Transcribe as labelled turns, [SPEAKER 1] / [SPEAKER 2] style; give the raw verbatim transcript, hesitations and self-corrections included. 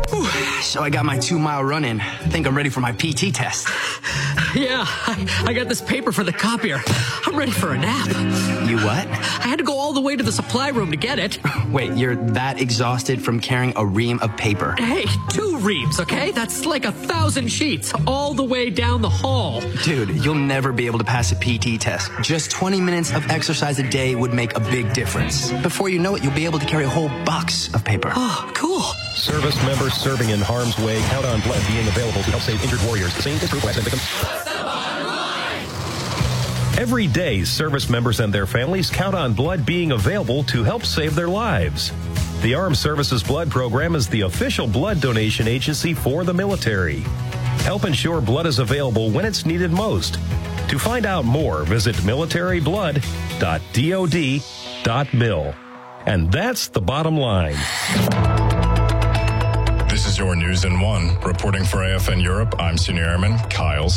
[SPEAKER 1] Whew. So I got my two-mile run in. I think I'm ready for my P T test.
[SPEAKER 2] Yeah, I, I got this paper for the copier. I'm ready for a nap.
[SPEAKER 1] You what?
[SPEAKER 2] I had to go all the way to the supply room to get it.
[SPEAKER 1] Wait, you're that exhausted from carrying a ream of paper?
[SPEAKER 2] Hey, two reams, okay? That's like a thousand sheets all the way down the hall.
[SPEAKER 1] Dude, you'll never be able to pass a P T test. Just twenty minutes of exercise a day would make a big difference. Before you know it, you'll be able to carry a whole box of paper.
[SPEAKER 2] Oh, cool.
[SPEAKER 3] Service members serving in harm's way count on blood being available to help save injured warriors. The same is true for accident victims. Every day, service members and their families count on blood being available to help save their lives. The Armed Services Blood Program is the official blood donation agency for the military. Help ensure blood is available when it's needed most. To find out more, visit military blood dot dod dot mil. And that's the bottom line.
[SPEAKER 4] This is your News in One. Reporting for A F N Europe, I'm Senior Airman Kyle